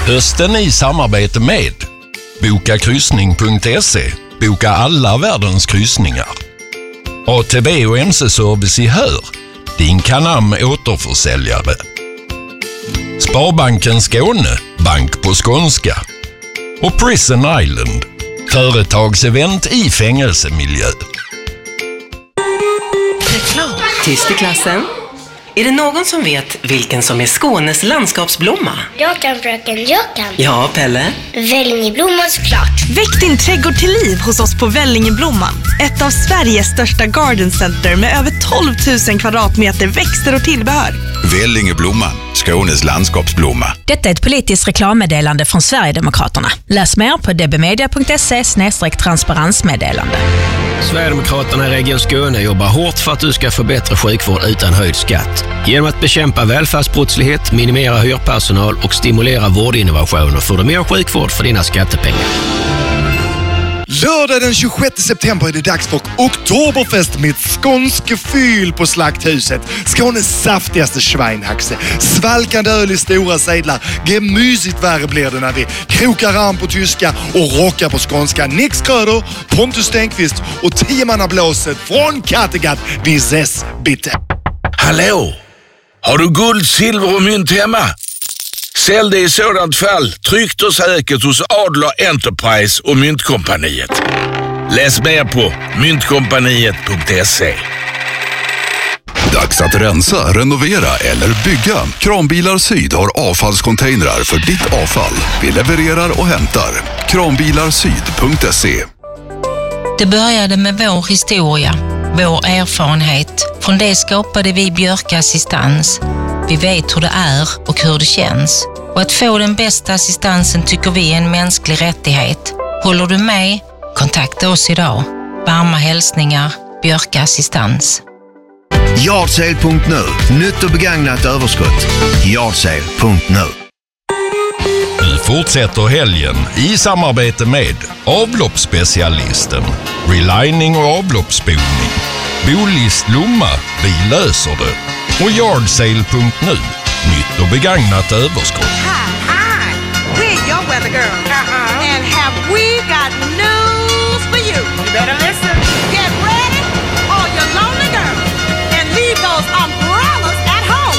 Hösten i samarbete med bokakryssning.se. Boka alla världens kryssningar. ATB och MC-service i Hör. Din Canam återförsäljare. Sparbanken Skåne. Bank på skånska. Och Prison Island. Företagsevent i fängelsemiljö. Reklam. Tyst i klassen. Är det någon som vet vilken som är Skånes landskapsblomma? Jag kan, fröken, jag kan. Ja, Pelle? Vällingeblomman såklart. Väck din trädgård till liv hos oss på Vällingeblomman. Ett av Sveriges största garden center med över 12 000 kvadratmeter växter och tillbehör. Vällingeblomman, Skånes landskapsblomma. Detta är ett politiskt reklammeddelande från Sverigedemokraterna. Läs mer på dbmedia.se/transparensmeddelande. Sverigedemokraterna i Region Skåne jobbar hårt för att du ska få bättre sjukvård utan höjd skatt. Genom att bekämpa välfärdsbrottslighet, minimera hyrpersonal och stimulera vårdinnovationer får du mer sjukvård för dina skattepengar. Lördag den 26 september är det dags för Oktoberfest med ett skånske fyll på Slakthuset. Skånes saftigaste schweinhaxe. Svalkande öl i stora sedlar. Gemysigt värre blir det när vi krokar arm på tyska och rockar på skånska. Nix Kröder, Pontus Stenqvist och 10-mannablåset från Kattegatt. Vi ses bitte. Hallå! Har du guld, silver och mynt hemma? Sälj det i sådant fall tryggt och säkert hos Adler Enterprise och Myntkompaniet. Läs mer på myntkompaniet.se. Dags att rensa, renovera eller bygga. Kranbilar Syd har avfallscontainrar för ditt avfall. Vi levererar och hämtar. Kranbilarsyd.se. Det började med vår historia, vår erfarenhet. Från det skapade vi Björka Assistans. Vi vet hur det är och hur det känns. Och att få den bästa assistansen tycker vi är en mänsklig rättighet. Håller du med? Kontakta oss idag. Varma hälsningar, Björka Assistans. Yardsale.nu. Nytt och begagnat överskott. Yardsale.nu. Nu fortsätter helgen i samarbete med avloppsspecialisten, relining och avloppsspolning, Bolis Lomma, vi löser det, och Yardsale.nu, nytt och begagnat överskott. Hi, we're your weather girl. And have we got